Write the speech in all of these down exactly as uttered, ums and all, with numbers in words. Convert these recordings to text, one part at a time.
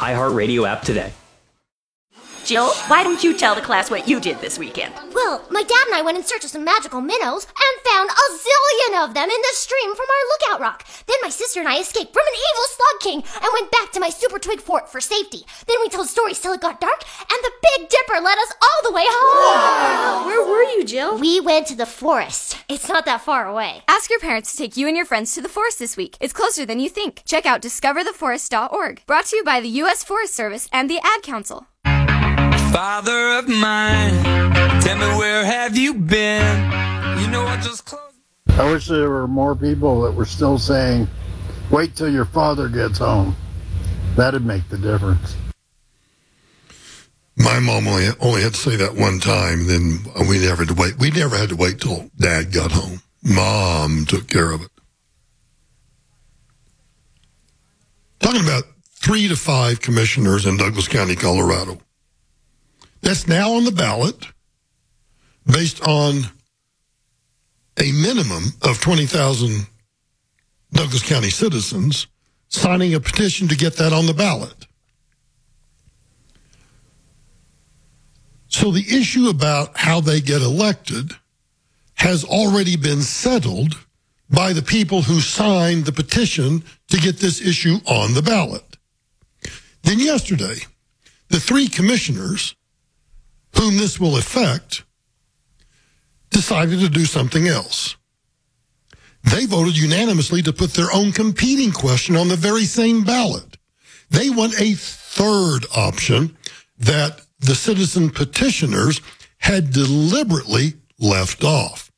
iHeartRadio app today. Jill, why don't you tell the class what you did this weekend? Well, my dad and I went in search of some magical minnows and found a zillion of them in the stream from our lookout rock. Then my sister and I escaped from an evil slug king and went back to my super twig fort for safety. Then we told stories till it got dark, and the Big Dipper led us all the way home. Wow. Where were you, Jill? We went to the forest. It's not that far away. Ask your parents to take you and your friends to the forest this week. It's closer than you think. Check out discover the forest dot org. Brought to you by the U S Forest Service and the Ad Council. Father of mine, tell me where have you been? You know I just closed. I wish there were more people that were still saying, wait till your father gets home. That'd make the difference. My mom only, only had to say that one time, then we never had to wait. We never had to wait till Dad got home. Mom took care of it. Talking about three to five commissioners in Douglas County, Colorado. That's now on the ballot based on a minimum of twenty thousand Douglas County citizens signing a petition to get that on the ballot. So the issue about how they get elected has already been settled by the people who signed the petition to get this issue on the ballot. Then yesterday, the three commissioners whom this will affect decided to do something else. They voted unanimously to put their own competing question on the very same ballot. They want a third option that the citizen petitioners had deliberately left off.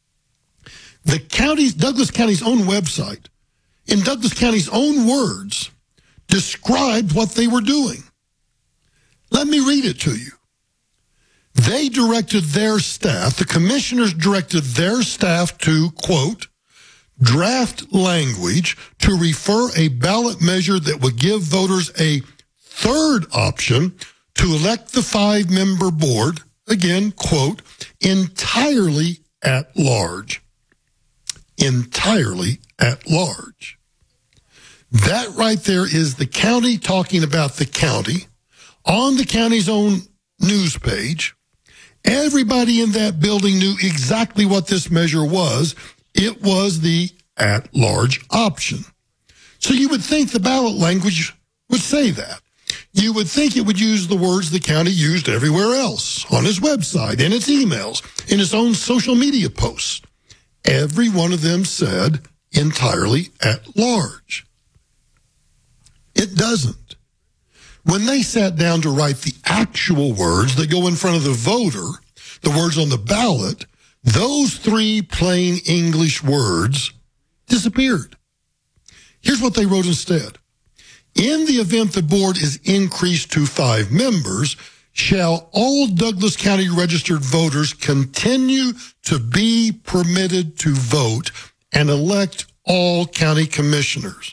The county's, Douglas County's own website, in Douglas County's own words, described what they were doing. Let me read it to you. They directed their staff, the commissioners directed their staff to, quote, draft language to refer a ballot measure that would give voters a third option to elect the five-member board, again, quote, entirely at large. Entirely at large. That right there is the county talking about the county on the county's own news page. Everybody in that building knew exactly what this measure was. It was the at-large option. So you would think the ballot language would say that. You would think it would use the words the county used everywhere else, on its website, in its emails, in its own social media posts. Every one of them said entirely at large. It doesn't. When they sat down to write the actual words that go in front of the voter, the words on the ballot, those three plain English words disappeared. Here's what they wrote instead. In the event the board is increased to five members, shall all Douglas County registered voters continue to be permitted to vote and elect all county commissioners.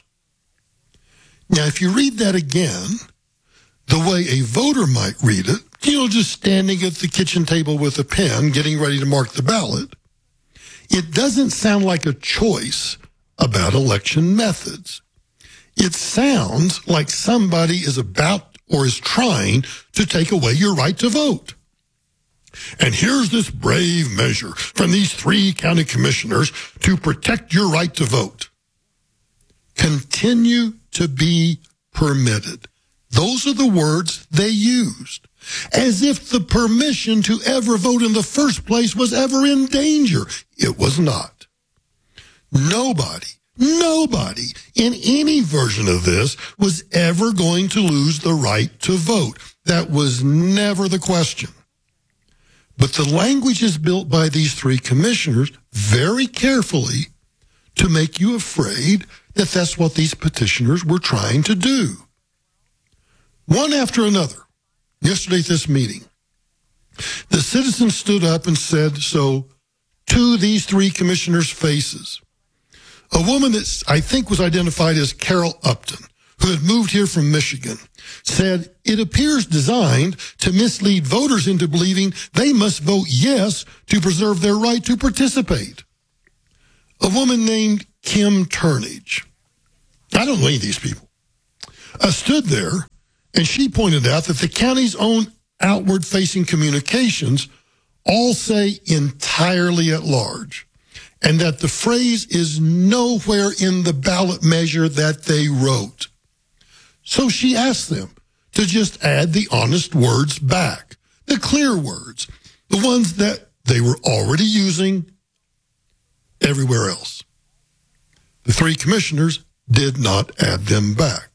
Now, if you read that again, the way a voter might read it, you know, just standing at the kitchen table with a pen, getting ready to mark the ballot, it doesn't sound like a choice about election methods. It sounds like somebody is about or is trying to take away your right to vote. And here's this brave measure from these three county commissioners to protect your right to vote. Continue to be permitted. Those are the words they used, as if the permission to ever vote in the first place was ever in danger. It was not. Nobody, nobody in any version of this was ever going to lose the right to vote. That was never the question. But the language is built by these three commissioners very carefully to make you afraid that that's what these petitioners were trying to do. One after another, yesterday at this meeting, the citizens stood up and said so to these three commissioners' faces. A woman that I think was identified as Carol Upton, who had moved here from Michigan, said it appears designed to mislead voters into believing they must vote yes to preserve their right to participate. A woman named Kim Turnage, I don't know any of these people, uh, stood there And she pointed out that the county's own outward-facing communications all say entirely at large, and that the phrase is nowhere in the ballot measure that they wrote. So she asked them to just add the honest words back, the clear words, the ones that they were already using everywhere else. The three commissioners did not add them back.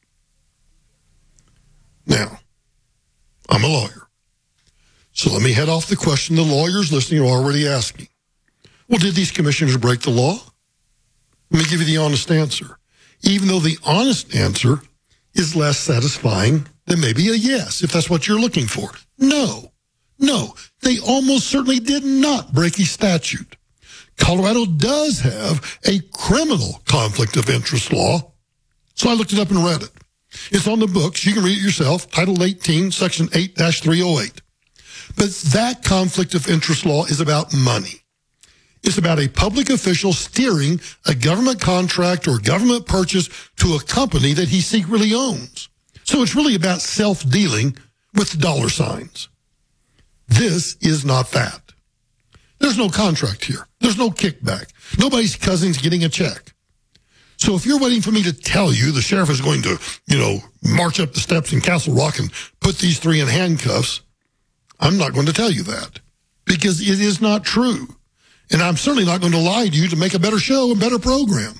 Now, I'm a lawyer, so let me head off the question the lawyers listening are already asking. Well, did these commissioners break the law? Let me give you the honest answer. Even though the honest answer is less satisfying than maybe a yes, if that's what you're looking for. No, no, they almost certainly did not break a statute. Colorado does have a criminal conflict of interest law, so I looked it up and read it. It's on the books. You can read it yourself, Title eighteen, Section eight dash three oh eight. But that conflict of interest law is about money. It's about a public official steering a government contract or government purchase to a company that he secretly owns. So it's really about self-dealing with dollar signs. This is not that. There's no contract here. There's no kickback. Nobody's cousin's getting a check. So if you're waiting for me to tell you the sheriff is going to, you know, march up the steps in Castle Rock and put these three in handcuffs, I'm not going to tell you that because it is not true. And I'm certainly not going to lie to you to make a better show and better program.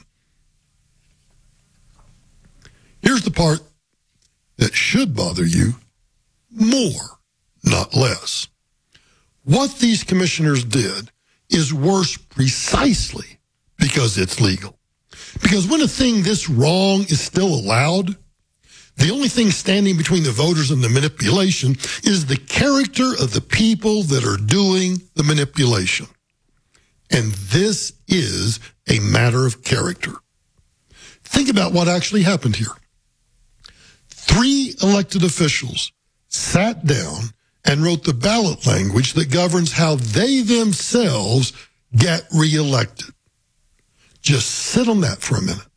Here's the part that should bother you more, not less. What these commissioners did is worse precisely because it's legal. Because when a thing this wrong is still allowed, the only thing standing between the voters and the manipulation is the character of the people that are doing the manipulation. And this is a matter of character. Think about what actually happened here. Three elected officials sat down and wrote the ballot language that governs how they themselves get reelected. Just sit on that for a minute.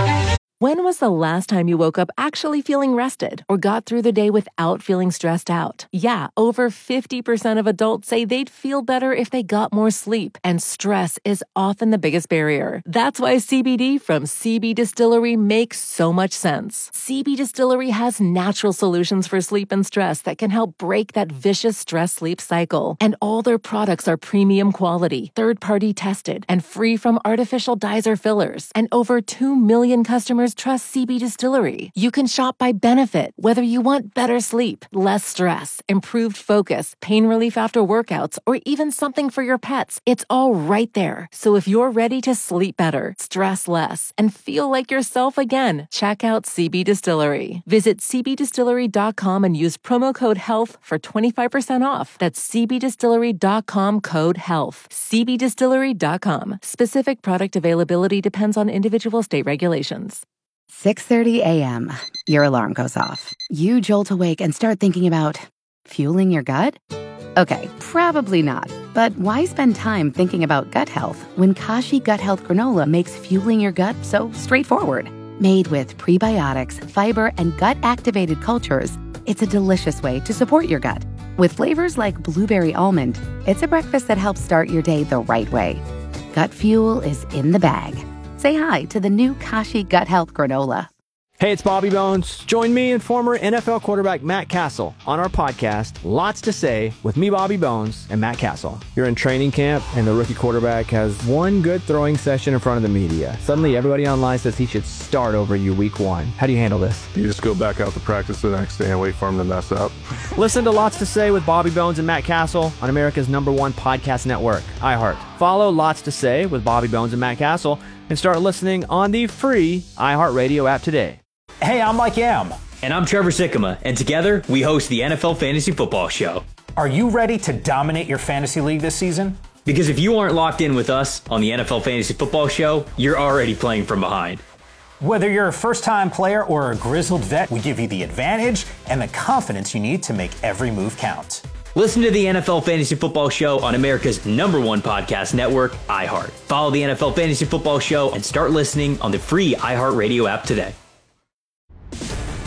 When was the last time you woke up actually feeling rested or got through the day without feeling stressed out? Yeah, over fifty percent of adults say they'd feel better if they got more sleep, and stress is often the biggest barrier. That's why C B D from C B Distillery makes so much sense. C B Distillery has natural solutions for sleep and stress that can help break that vicious stress-sleep cycle. And all their products are premium quality, third-party tested, and free from artificial dyes or fillers. And over two million customers trust C B Distillery. You can shop by benefit, whether you want better sleep, less stress, improved focus, pain relief after workouts, or even something for your pets. It's all right there. So if you're ready to sleep better, stress less, and feel like yourself again, check out C B Distillery. Visit c b distillery dot com and use promo code HEALTH for twenty-five percent off. That's c b distillery dot com code HEALTH. c b distillery dot com. Specific product availability depends on individual state regulations. six thirty a.m. Your alarm goes off. You jolt awake and start thinking about fueling your gut? Okay, probably not. But why spend time thinking about gut health when Kashi Gut Health Granola makes fueling your gut so straightforward? Made with prebiotics, fiber, and gut-activated cultures, it's a delicious way to support your gut. With flavors like blueberry almond, it's a breakfast that helps start your day the right way. Gut fuel is in the bag. Say hi to the new Kashi Gut Health Granola. Hey, it's Bobby Bones. Join me and former N F L quarterback Matt Castle on our podcast, Lots to Say, with me, Bobby Bones, and Matt Castle. You're in training camp, and the rookie quarterback has one good throwing session in front of the media. Suddenly, everybody online says he should start over you week one. How do you handle this? You just go back out to practice the next day and wait for him to mess up. Listen to Lots to Say with Bobby Bones and Matt Castle on America's number one podcast network, iHeart. Follow Lots to Say with Bobby Bones and Matt Castle and start listening on the free iHeartRadio app today. Hey, I'm Mike Yam. And I'm Trevor Sikkema, and together we host the N F L Fantasy Football Show. Are you ready to dominate your fantasy league this season? Because if you aren't locked in with us on the N F L Fantasy Football Show, you're already playing from behind. Whether you're a first-time player or a grizzled vet, we give you the advantage and the confidence you need to make every move count. Listen to the N F L Fantasy Football Show on America's number one podcast network, iHeart. Follow the N F L Fantasy Football Show and start listening on the free iHeartRadio app today.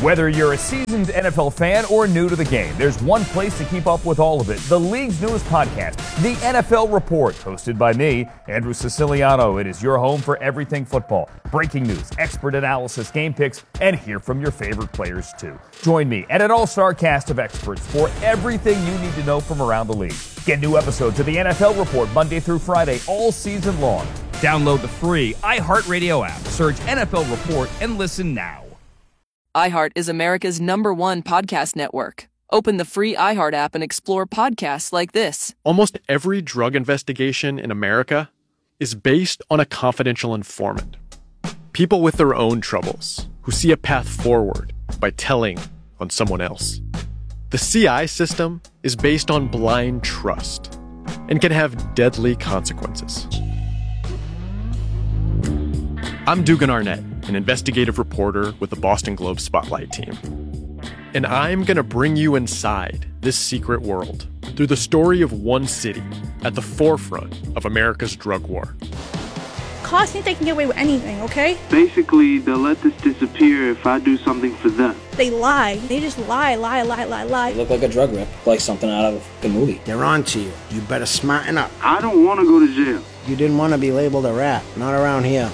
Whether you're a seasoned N F L fan or new to the game, there's one place to keep up with all of it. The league's newest podcast, The N F L Report, hosted by me, Andrew Siciliano. It is your home for everything football. Breaking news, expert analysis, game picks, and hear from your favorite players too. Join me and an all-star cast of experts for everything you need to know from around the league. Get new episodes of The N F L Report Monday through Friday all season long. Download the free iHeartRadio app, search N F L Report, and listen now. iHeart is America's number one podcast network. Open the free iHeart app and explore podcasts like this. Almost every drug investigation in America is based on a confidential informant. People with their own troubles who see a path forward by telling on someone else. The C I system is based on blind trust and can have deadly consequences. I'm Dugan Arnett, an investigative reporter with the Boston Globe Spotlight team. And I'm going to bring you inside this secret world through the story of one city at the forefront of America's drug war. Cops think they can get away with anything, okay? Basically, they'll let this disappear if I do something for them. They lie. They just lie, lie, lie, lie, lie. You look like a drug rip, like something out of the movie. They're on to you. You better smarten up. I don't want to go to jail. You didn't want to be labeled a rat. Not around here.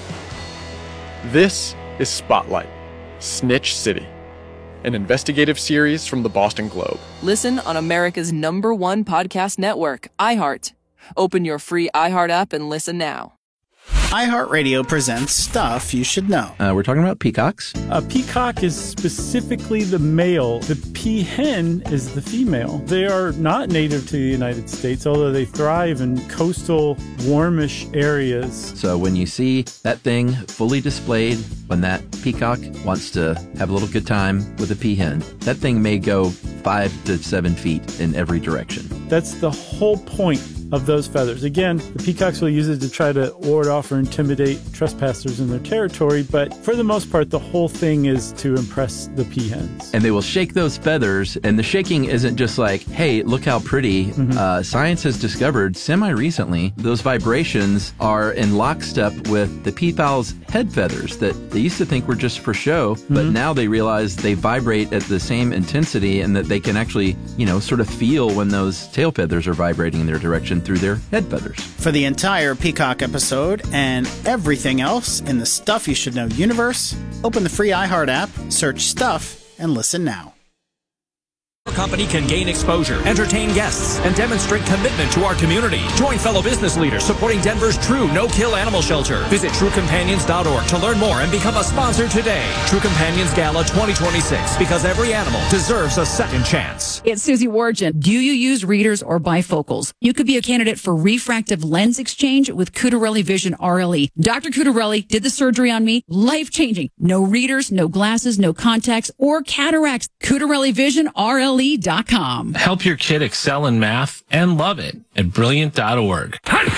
This is Spotlight, Snitch City, an investigative series from the Boston Globe. Listen on America's number one podcast network, iHeart. Open your free iHeart app and listen now. iHeartRadio presents Stuff You Should Know. Uh, we're talking about peacocks. A peacock is specifically the male. The peahen is the female. They are not native to the United States, although they thrive in coastal, warmish areas. So when you see that thing fully displayed, when that peacock wants to have a little good time with a peahen, that thing may go five to seven feet in every direction. That's the whole point of those feathers. Again, the peacocks will use it to try to ward off or intimidate trespassers in their territory, but for the most part, the whole thing is to impress the peahens. And they will shake those feathers, and the shaking isn't just like, hey, look how pretty. Mm-hmm. Uh, science has discovered semi-recently those vibrations are in lockstep with the peafowl's head feathers that they used to think were just for show, mm-hmm. but now they realize they vibrate at the same intensity and that they can actually, you know, sort of feel when those tail feathers are vibrating in their direction through their head feathers. For the entire Peacock episode and everything else in the Stuff You Should Know universe, open the free iHeart app, search Stuff, and listen now. Our company can gain exposure, entertain guests, and demonstrate commitment to our community. Join fellow business leaders supporting Denver's true no-kill animal shelter. Visit true companions dot org to learn more and become a sponsor today. True Companions Gala twenty twenty-six, because every animal deserves a second chance. It's Susie Wargin. Do you use readers or bifocals? You could be a candidate for refractive lens exchange with Cutarelli Vision R L E. Doctor Cutarelli did the surgery on me. Life-changing. No readers, no glasses, no contacts, or cataracts. Cutarelli Vision R L E dot com. Help your kid excel in math and love it at brilliant dot org.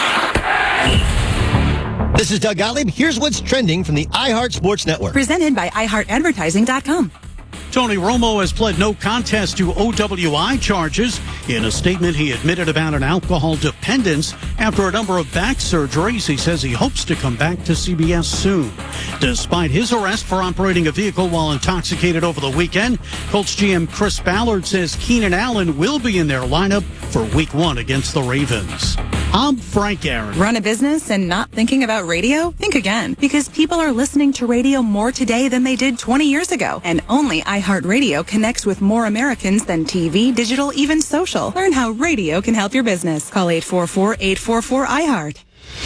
This is Doug Gottlieb. Here's what's trending from the iHeart Sports Network. Presented by i heart advertising dot com. Tony Romo has pled no contest to O W I charges. In a statement, he admitted about an alcohol dependence after a number of back surgeries. He says he hopes to come back to C B S soon. Despite his arrest for operating a vehicle while intoxicated over the weekend, Colts G M Chris Ballard says Keenan Allen will be in their lineup for week one against the Ravens. I'm Frank Aaron. Run a business and not thinking about radio? Think again, because people are listening to radio more today than they did twenty years ago. And only iHeartRadio connects with more Americans than T V, digital, even social. Learn how radio can help your business. Call eight four four, eight four four, I heart.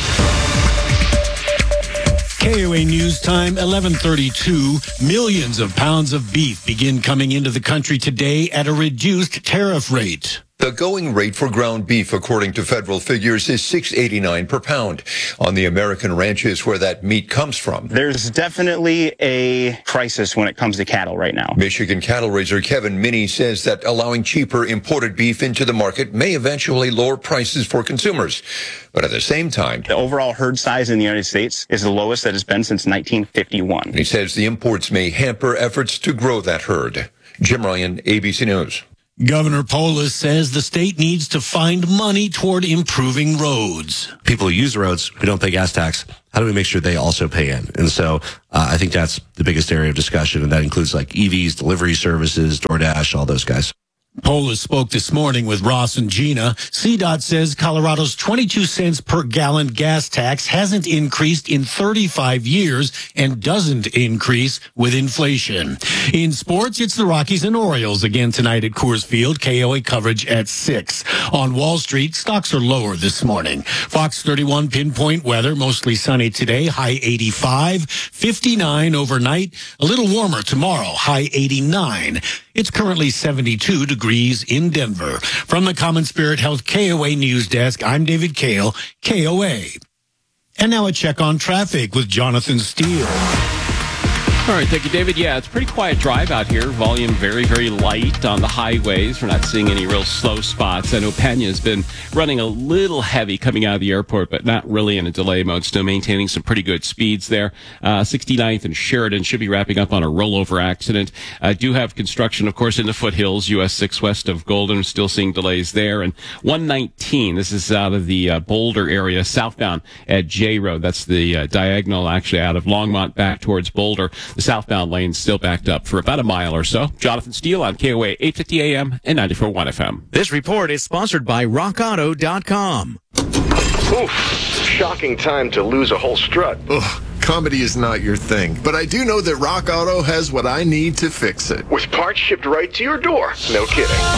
K O A News Time, eleven thirty-two. Millions of pounds of beef begin coming into the country today at a reduced tariff rate. The going rate for ground beef, according to federal figures, is six eighty-nine per pound. On the American ranches where that meat comes from, there's definitely a crisis when it comes to cattle right now. Michigan cattle raiser Kevin Minnie says that allowing cheaper imported beef into the market may eventually lower prices for consumers. But at the same time, the overall herd size in the United States is the lowest that it's been since nineteen fifty-one. He says the imports may hamper efforts to grow that herd. Jim Ryan, A B C News. Governor Polis says the state needs to find money toward improving roads. People who use the roads who don't pay gas tax, how do we make sure they also pay in? And so uh, I think that's the biggest area of discussion, and that includes like E Vs, delivery services, DoorDash, all those guys. Polis spoke this morning with Ross and Gina. C DOT says Colorado's twenty-two cents per gallon gas tax hasn't increased in thirty-five years and doesn't increase with inflation. In sports, it's the Rockies and Orioles again tonight at Coors Field. K O A coverage at six. On Wall Street, stocks are lower this morning. Fox thirty-one pinpoint weather, mostly sunny today, high eighty-five, fifty-nine overnight, a little warmer tomorrow, high eighty-nine. It's currently seventy-two degrees in Denver. From the Common Spirit Health K O A News Desk, I'm David Kale, K O A. And now a check on traffic with Jonathan Steele. All right, thank you, David. Yeah, it's a pretty quiet drive out here. Volume very, very light on the highways. We're not seeing any real slow spots. I know Pena's been running a little heavy coming out of the airport, but not really in a delay mode. Still maintaining some pretty good speeds there. Uh, sixty-ninth and Sheridan should be wrapping up on a rollover accident. Uh, do have construction, of course, in the foothills. U S six west of Golden, still seeing delays there. And one nineteen, this is out of the uh, Boulder area, southbound at J Road. That's the uh, diagonal, actually, out of Longmont back towards Boulder. The southbound lane's still backed up for about a mile or so. Jonathan Steele on K O A eight fifty A M and ninety-four point one F M. This report is sponsored by rock auto dot com. Oof, shocking time to lose a whole strut. Ugh, comedy is not your thing, but I do know that Rock Auto has what I need to fix it. With parts shipped right to your door. No kidding.